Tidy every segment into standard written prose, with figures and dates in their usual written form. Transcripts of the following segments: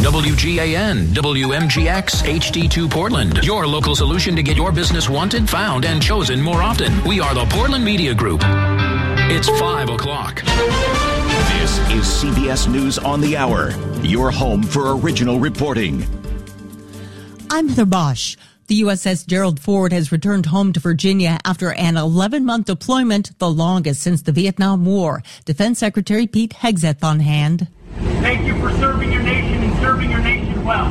WGAN, WMGX, HD2 Portland. Your local solution to get your business wanted, found, and chosen more often. We are the Portland Media Group. It's 5 o'clock. This is CBS News on the Hour, your home for original reporting. I'm Heather Bosch. The USS Gerald Ford has returned home to Virginia after an 11-month deployment, the longest since the Vietnam War. Defense Secretary Pete Hegseth on hand. Thank you for serving your nation and serving your nation well.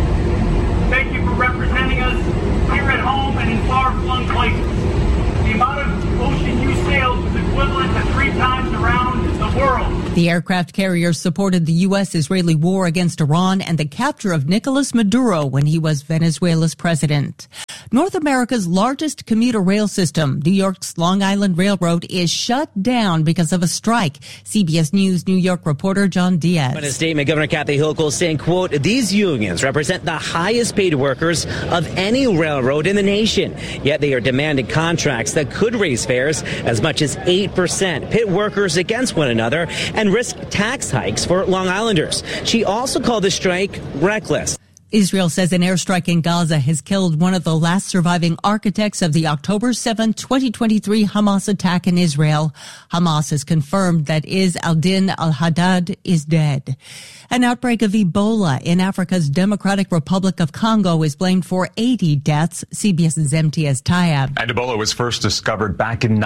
Thank you for representing us here at home and in far-flung places. The amount of ocean you sailed was equivalent to 3 times around the world. The aircraft carrier supported the U.S.-Israeli war against Iran and the capture of Nicolas Maduro when he was Venezuela's president. North America's largest commuter rail system, New York's Long Island Railroad, is shut down because of a strike. CBS News New York reporter John Diaz. In a statement, Governor Kathy Hochul saying, quote, these unions represent the highest paid workers of any railroad in the nation. Yet they are demanding contracts that could raise fares as much as 8%, pit workers against one another, and risk tax hikes for Long Islanders. She also called the strike reckless. Israel says an airstrike in Gaza has killed one of the last surviving architects of the October 7, 2023 Hamas attack in Israel. Hamas has confirmed that al-Din al-Haddad is dead. An outbreak of Ebola in Africa's Democratic Republic of Congo is blamed for 80 deaths. CBS's MTS Tayab. And Ebola was first discovered back in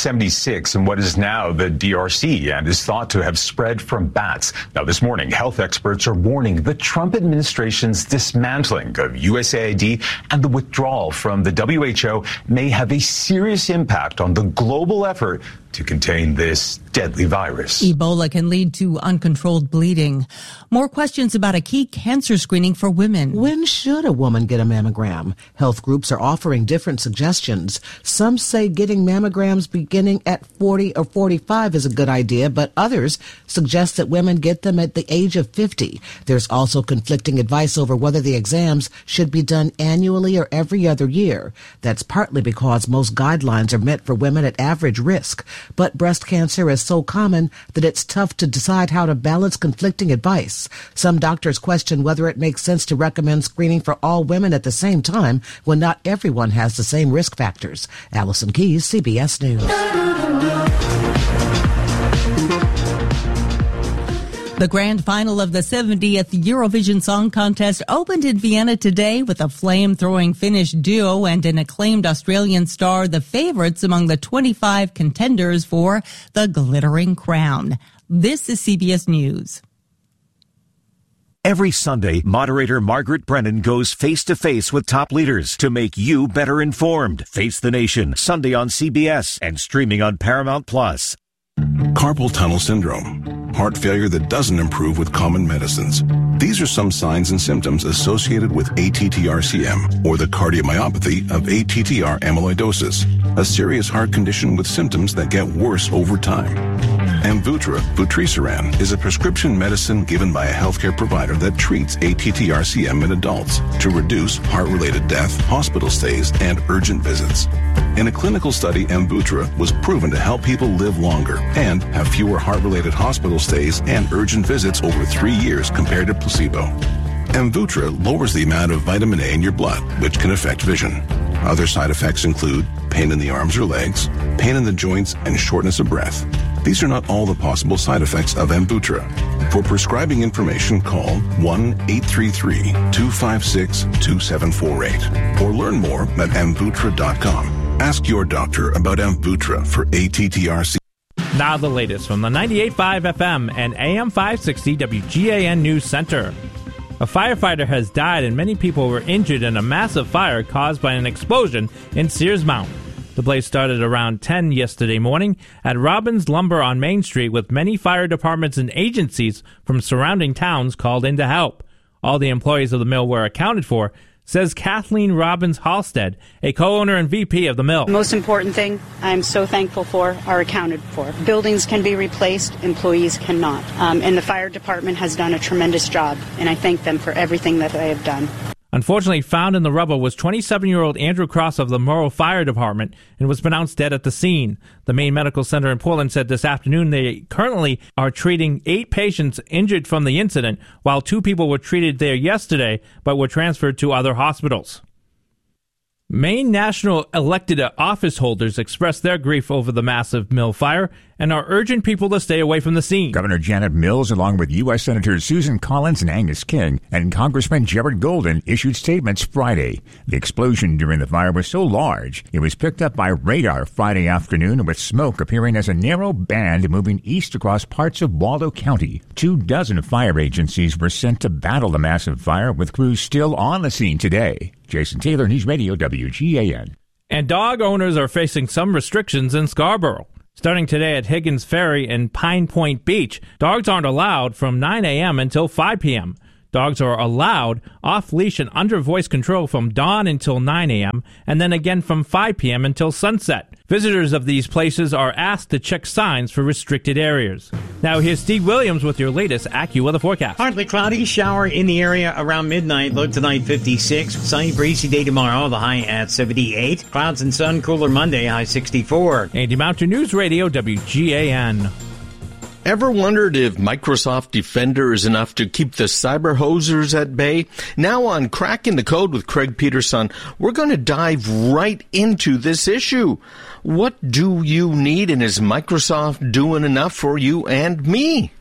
1976 in what is now the DRC and is thought to have spread from bats. Now, this morning, health experts are warning the Trump administration's dismantling of USAID and the withdrawal from the WHO may have a serious impact on the global effort to contain this deadly virus. Ebola can lead to uncontrolled bleeding. More questions about a key cancer screening for women. When should a woman get a mammogram? Health groups are offering different suggestions. Some say getting mammograms beginning at 40 or 45 is a good idea, but others suggest that women get them at the age of 50. There's also conflicting advice over whether the exams should be done annually or every other year. That's partly because most guidelines are meant for women at average risk. But breast cancer is so common that it's tough to decide how to balance conflicting advice. Some doctors question whether it makes sense to recommend screening for all women at the same time when not everyone has the same risk factors. Allison Keyes, CBS News. The grand final of the 70th Eurovision Song Contest opened in Vienna today with a flame-throwing Finnish duo and an acclaimed Australian star, the favorites among the 25 contenders for the glittering crown. This is CBS News. Every Sunday, moderator Margaret Brennan goes face-to-face with top leaders to make you better informed. Face the Nation, Sunday on CBS and streaming on Paramount+. Carpal tunnel syndrome, heart failure that doesn't improve with common medicines. These are some signs and symptoms associated with ATTR-CM, or the cardiomyopathy of ATTR amyloidosis, a serious heart condition with symptoms that get worse over time. Amvuttra, vutrisiran, is a prescription medicine given by a healthcare provider that treats ATTR-CM in adults to reduce heart-related death, hospital stays, and urgent visits. In a clinical study, Amvuttra was proven to help people live longer and have fewer heart-related hospital stays and urgent visits over 3 years compared to placebo. Amvuttra lowers the amount of vitamin A in your blood, which can affect vision. Other side effects include pain in the arms or legs, pain in the joints, and shortness of breath. These are not all the possible side effects of Amvuttra. For prescribing information, call 1-833-256-2748 or learn more at amvuttra.com. Ask your doctor about Amvuttra for ATTR-CM. Now the latest from the 98.5 FM and AM 560 WGAN News Center. A firefighter has died and many people were injured in a massive fire caused by an explosion in Sears Mountain. The blaze started around 10 yesterday morning at Robbins Lumber on Main Street, with many fire departments and agencies from surrounding towns called in to help. All the employees of the mill were accounted for, says Kathleen Robbins Halstead, a co-owner and VP of the mill. The most important thing I'm so thankful for are accounted for. Buildings can be replaced, employees cannot. And the fire department has done a tremendous job, and I thank them for everything that they have done. Unfortunately, found in the rubble was 27-year-old Andrew Cross of the Morrow Fire Department and was pronounced dead at the scene. The Maine Medical Center in Portland said this afternoon they currently are treating 8 patients injured from the incident, while 2 people were treated there yesterday but were transferred to other hospitals. Maine national elected office holders expressed their grief over the massive mill fire and are urging people to stay away from the scene. Governor Janet Mills, along with U.S. Senators Susan Collins and Angus King, and Congressman Jared Golden, issued statements Friday. The explosion during the fire was so large, it was picked up by radar Friday afternoon, with smoke appearing as a narrow band moving east across parts of Waldo County. 24 fire agencies were sent to battle the massive fire, with crews still on the scene today. Jason Taylor, News Radio, WGAN. And dog owners are facing some restrictions in Scarborough. Starting today at Higgins Ferry and Pine Point Beach, dogs aren't allowed from 9 a.m. until 5 p.m. Dogs are allowed off-leash and under voice control from dawn until 9 a.m. and then again from 5 p.m. until sunset. Visitors of these places are asked to check signs for restricted areas. Now here's Steve Williams with your latest AccuWeather forecast. Partly cloudy, shower in the area around midnight. Low tonight 56. Sunny, breezy day tomorrow. The high at 78. Clouds and sun, cooler Monday, high 64. Andy Mountain News Radio, WGAN. Ever wondered if Microsoft Defender is enough to keep the cyber hosers at bay? Now on Cracking the Code with Craig Peterson, we're going to dive right into this issue. What do you need, and is Microsoft doing enough for you and me?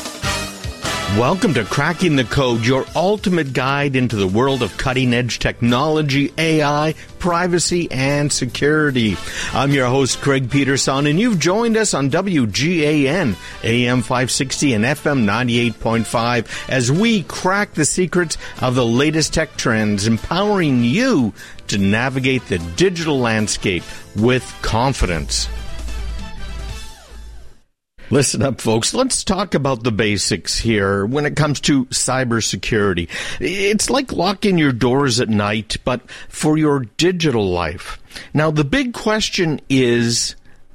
Welcome to Cracking the Code, your ultimate guide into the world of cutting-edge technology, AI, privacy, and security. I'm your host, Craig Peterson, and you've joined us on WGAN, AM 560 and FM 98.5 as we crack the secrets of the latest tech trends, empowering you to navigate the digital landscape with confidence. Listen up, folks. Let's talk about the basics here when it comes to cybersecurity. It's like locking your doors at night, but for your digital life. Now, the big question is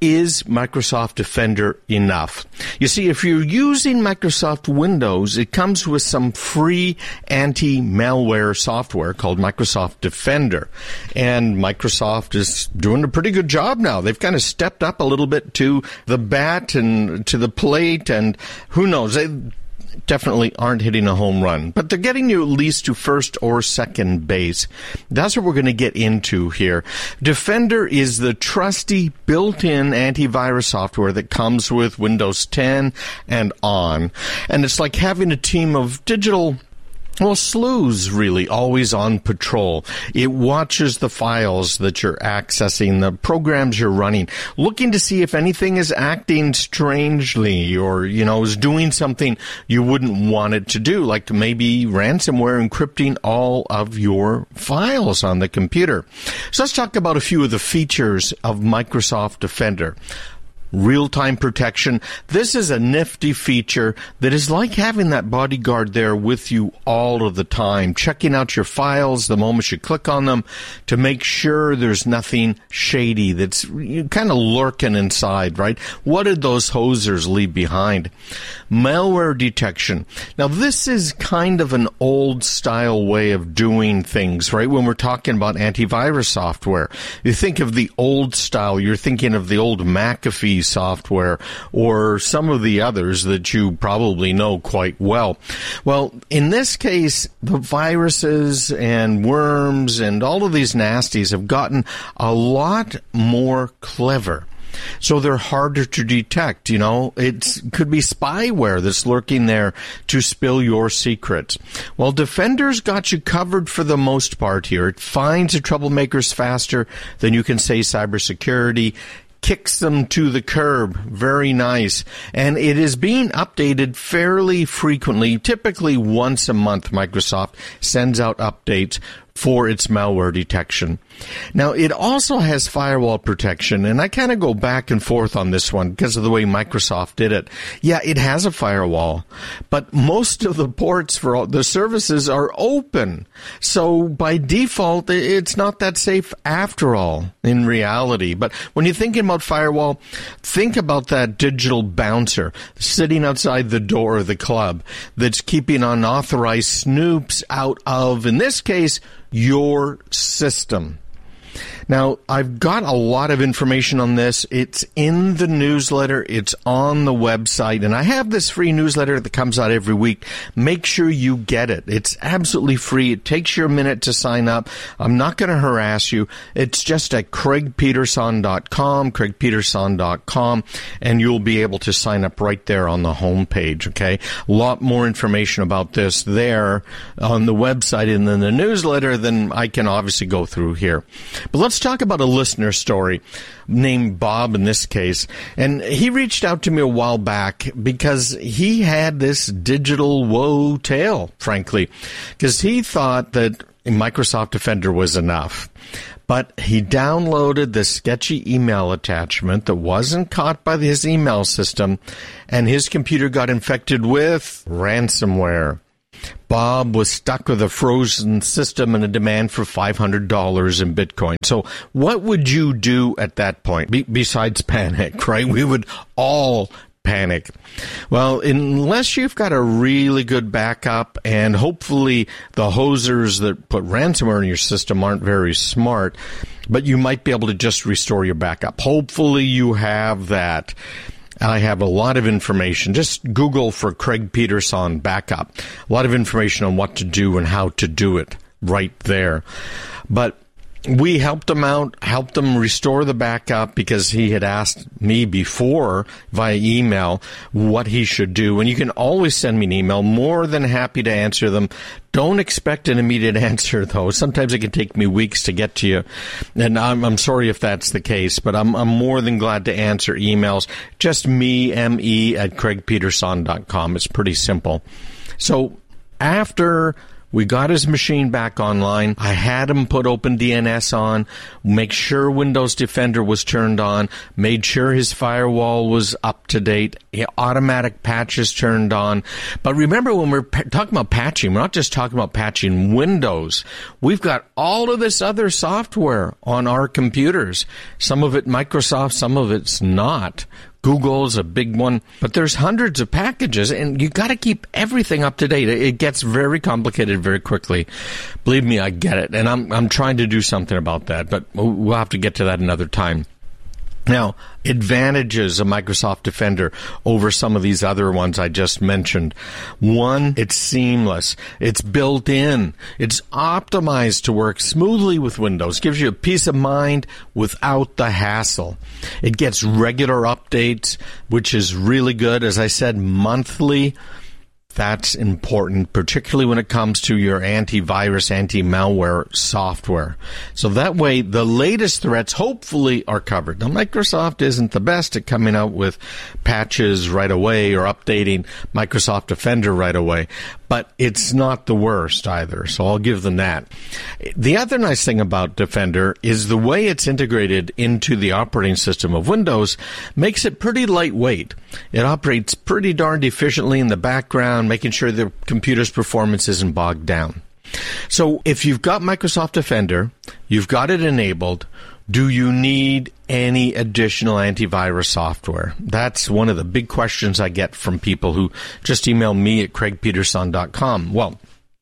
Microsoft Defender enough? You see, if you're using Microsoft Windows, it comes with some free anti-malware software called Microsoft Defender. And Microsoft is doing a pretty good job now. They've kind of stepped up a little bit to the bat and to the plate, and who knows, they definitely aren't hitting a home run, but they're getting you at least to first or second base. That's what we're going to get into here. Defender is the trusty built-in antivirus software that comes with Windows 10 and on. And it's like having a team of digital sleuths, really, always on patrol. It watches the files that you're accessing, the programs you're running, looking to see if anything is acting strangely or, is doing something you wouldn't want it to do, like maybe ransomware encrypting all of your files on the computer. So let's talk about a few of the features of Microsoft Defender. Real-time protection. This is a nifty feature that is like having that bodyguard there with you all of the time, checking out your files the moment you click on them to make sure there's nothing shady that's kind of lurking inside, right? What did those hosers leave behind? Malware detection. Now, this is kind of an old-style way of doing things, right? When we're talking about antivirus software, you think of the old style, you're thinking of the old McAfee software or some of the others that you probably know quite well. Well, in this case, the viruses and worms and all of these nasties have gotten a lot more clever. So they're harder to detect, It could be spyware that's lurking there to spill your secrets. Well, Defender's got you covered for the most part here. It finds the troublemakers faster than you can say cybersecurity, kicks them to the curb. Very nice. And it is being updated fairly frequently. Typically once a month, Microsoft sends out updates for its malware detection. Now, it also has firewall protection, and I kind of go back and forth on this one because of the way Microsoft did it. Yeah, it has a firewall, but most of the ports for all the services are open. So by default, it's not that safe after all, in reality. But when you're thinking about firewall, think about that digital bouncer sitting outside the door of the club that's keeping unauthorized snoops out of, in this case, your system. Now, I've got a lot of information on this. It's in the newsletter. It's on the website. And I have this free newsletter that comes out every week. Make sure you get it. It's absolutely free. It takes you a minute to sign up. I'm not going to harass you. It's just at craigpeterson.com, and you'll be able to sign up right there on the homepage, okay? A lot more information about this there on the website and in the newsletter than I can obviously go through here. But let's talk about a listener story named Bob in this case. And he reached out to me a while back because he had this digital woe tale, frankly, because he thought that Microsoft Defender was enough. But he downloaded the sketchy email attachment that wasn't caught by his email system, and his computer got infected with ransomware. Bob was stuck with a frozen system and a demand for $500 in Bitcoin. So what would you do at that point besides panic, right? We would all panic. Well, unless you've got a really good backup, and hopefully the hosers that put ransomware in your system aren't very smart, but you might be able to just restore your backup. Hopefully you have that. I have a lot of information. Just Google for Craig Peterson backup. A lot of information on what to do and how to do it right there. But we helped him out, helped him restore the backup because he had asked me before via email what he should do. And you can always send me an email. More than happy to answer them. Don't expect an immediate answer, though. Sometimes it can take me weeks to get to you. And I'm sorry if that's the case, but I'm more than glad to answer emails. Just me, at craigpeterson.com. It's pretty simple. So after we got his machine back online, I had him put OpenDNS on, make sure Windows Defender was turned on, made sure his firewall was up to date, automatic patches turned on. But remember, when we're talking about patching, we're not just talking about patching Windows. We've got all of this other software on our computers. Some of it Microsoft, some of it's not. Google's a big one, but there's hundreds of packages, and you got to keep everything up to date. It gets very complicated very quickly. Believe me, I get it, and I'm trying to do something about that, but we'll have to get to that another time. Now, advantages of Microsoft Defender over some of these other ones I just mentioned. One, it's seamless. It's built in. It's optimized to work smoothly with Windows. Gives you a peace of mind without the hassle. It gets regular updates, which is really good. As I said, monthly. That's important, particularly when it comes to your antivirus, anti-malware software. So that way, the latest threats hopefully are covered. Now, Microsoft isn't the best at coming out with patches right away or updating Microsoft Defender right away, but it's not the worst either, so I'll give them that. The other nice thing about Defender is the way it's integrated into the operating system of Windows makes it pretty lightweight. It operates pretty darned efficiently in the background, making sure the computer's performance isn't bogged down. So if you've got Microsoft Defender, you've got it enabled, do you need any additional antivirus software? That's one of the big questions I get from people who just email me at craigpeterson.com. Well,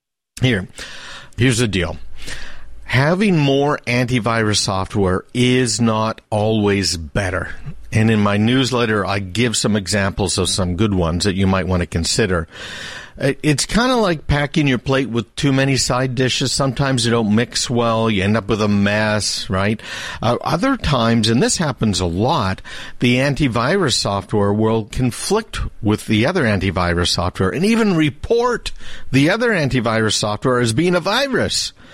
here's the deal. Having more antivirus software is not always better. And in my newsletter, I give some examples of some good ones that you might want to consider. It's kind of like packing your plate with too many side dishes. Sometimes they don't mix well. You end up with a mess, right? Other times, and this happens a lot, the antivirus software will conflict with the other antivirus software and even report the other antivirus software as being a virus.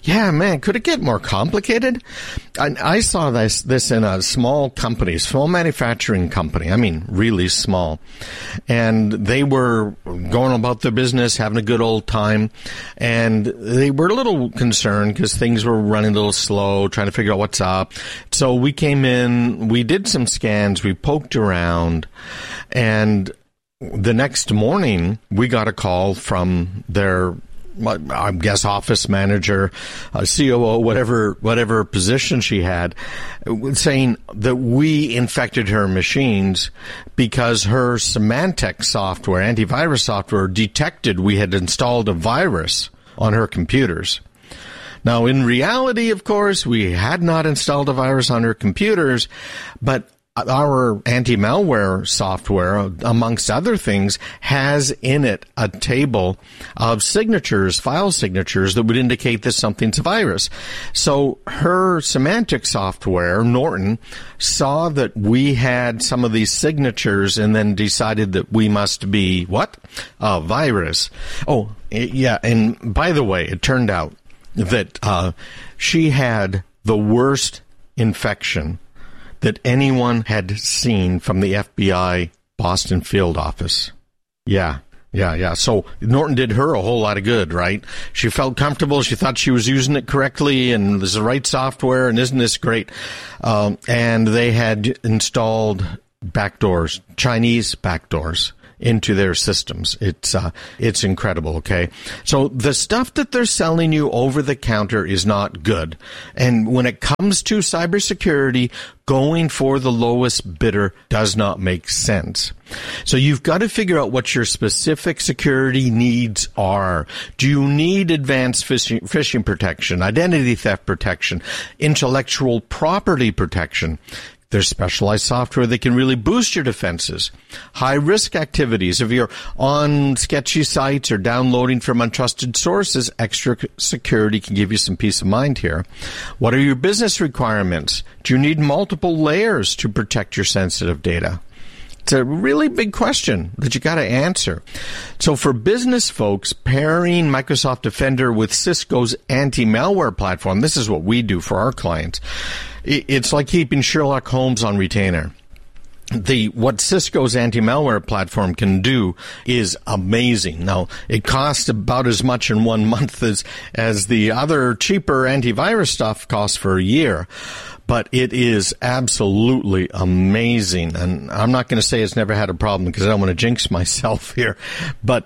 Yeah, man, could it get more complicated? I saw this in a small company, small manufacturing company. I mean, really small. And they were going about their business, having a good old time. And they were a little concerned because things were running a little slow, trying to figure out what's up. So we came in, we did some scans, we poked around, and the next morning we got a call from their, I guess, office manager, COO, whatever position she had, saying that we infected her machines because her Symantec software, antivirus software, detected we had installed a virus on her computers. Now, in reality, of course, we had not installed a virus on her computers, but our anti-malware software, amongst other things, has in it a table of signatures, file signatures, that would indicate that something's a virus. So her Symantec software, Norton, saw that we had some of these signatures and then decided that we must be, what? A virus. Oh, yeah, and by the way, it turned out that she had the worst infection that anyone had seen from the FBI Boston field office. Yeah. So Norton did her a whole lot of good, right? She felt comfortable. She thought she was using it correctly, and this is the right software, and isn't this great? And they had installed backdoors, Chinese backdoors, into their systems. It's incredible, okay? So the stuff that they're selling you over the counter is not good. And when it comes to cybersecurity, going for the lowest bidder does not make sense. So you've got to figure out what your specific security needs are. Do you need advanced phishing protection, identity theft protection, intellectual property protection? There's specialized software that can really boost your defenses. High-risk activities. If you're on sketchy sites or downloading from untrusted sources, extra security can give you some peace of mind here. What are your business requirements? Do you need multiple layers to protect your sensitive data? It's a really big question that you got to answer. So for business folks, pairing Microsoft Defender with Cisco's anti-malware platform, this is what we do for our clients. It's like keeping Sherlock Holmes on retainer. What Cisco's anti-malware platform can do is amazing. Now, it costs about as much in 1 month as the other cheaper antivirus stuff costs for a year. But it is absolutely amazing. And I'm not going to say it's never had a problem because I don't want to jinx myself here. But,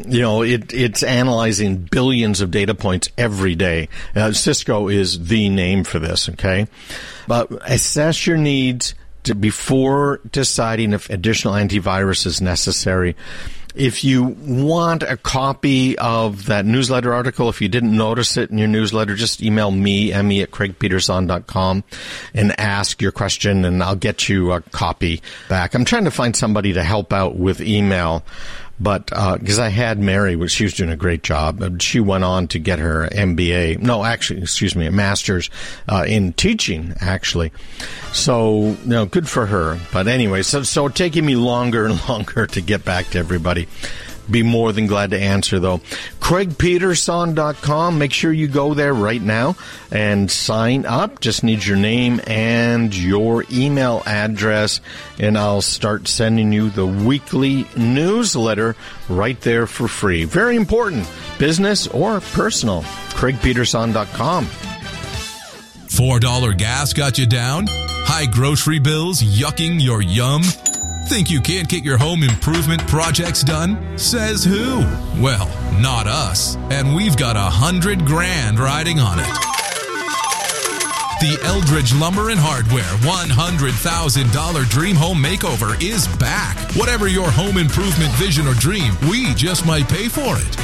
it's analyzing billions of data points every day. Cisco is the name for this, okay? But assess your needs before deciding if additional antivirus is necessary. If you want a copy of that newsletter article, if you didn't notice it in your newsletter, just email me, Emmy at craigpeterson.com, and ask your question, and I'll get you a copy back. I'm trying to find somebody to help out with email, but because I had Mary, which she was doing a great job. She went on to get her MBA. No, actually, a master's in teaching, actually. So, good for her. But anyway, so taking me longer and longer to get back to everybody. Be more than glad to answer, though. CraigPeterson.com. Make sure you go there right now and sign up. Just need your name and your email address, and I'll start sending you the weekly newsletter right there for free. Very important. Business or personal. CraigPeterson.com. $4 gas got you down? High grocery bills yucking your yum? Think you can't get your home improvement projects done? Says who? Well, not us. And we've got $100,000 riding on it. The Eldridge Lumber and Hardware $100,000 Dream Home Makeover is back. Whatever your home improvement vision or dream, we just might pay for it.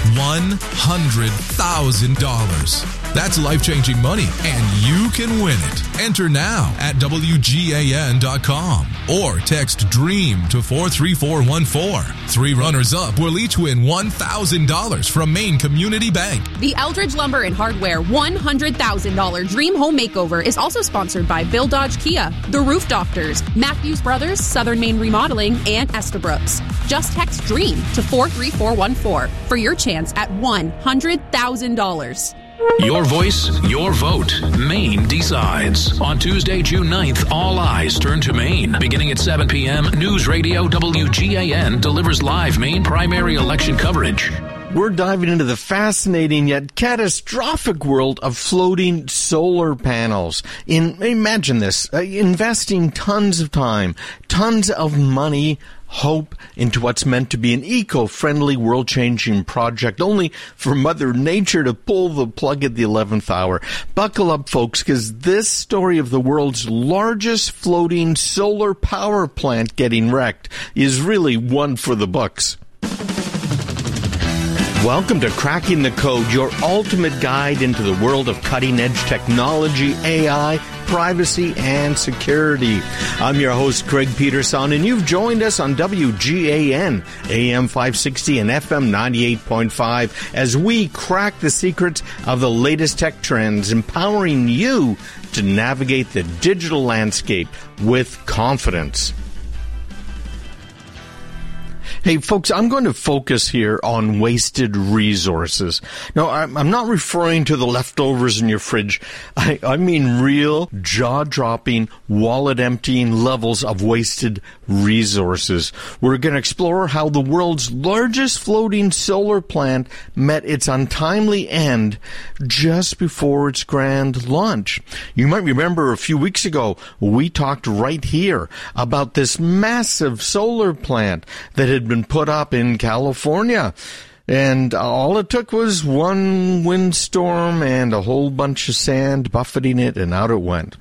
$100,000. That's life-changing money, and you can win it. Enter now at WGAN.com or text DREAM to 43414. 3 runners-up will each win $1,000 from Maine Community Bank. The Eldridge Lumber and Hardware $100,000 Dream Home Makeover is also sponsored by Bill Dodge Kia, The Roof Doctors, Matthews Brothers, Southern Maine Remodeling, and Estabrooks. Just text DREAM to 43414 for your chance at $100,000. Your voice, your vote. Maine decides. On Tuesday, June 9th, all eyes turn to Maine. Beginning at 7 p.m., News Radio WGAN delivers live Maine primary election coverage. We're diving into the fascinating yet catastrophic world of floating solar panels. Imagine this, investing tons of time, tons of money, hope into what's meant to be an eco-friendly, world-changing project, only for Mother Nature to pull the plug at the 11th hour. Buckle up, folks, because this story of the world's largest floating solar power plant getting wrecked is really one for the books. Welcome to Cracking the Code, your ultimate guide into the world of cutting-edge technology, AI, privacy, and security. I'm your host, Craig Peterson, and you've joined us on WGAN, AM 560 and FM 98.5, as we crack the secrets of the latest tech trends, empowering you to navigate the digital landscape with confidence. Hey, folks, I'm going to focus here on wasted resources. Now, I'm not referring to the leftovers in your fridge. I mean real, jaw-dropping, wallet-emptying levels of wasted resources. We're going to explore how the world's largest floating solar plant met its untimely end just before its grand launch. You might remember a few weeks ago, we talked right here about this massive solar plant that had been put up in California. And all it took was one windstorm and a whole bunch of sand buffeting it, and out it went.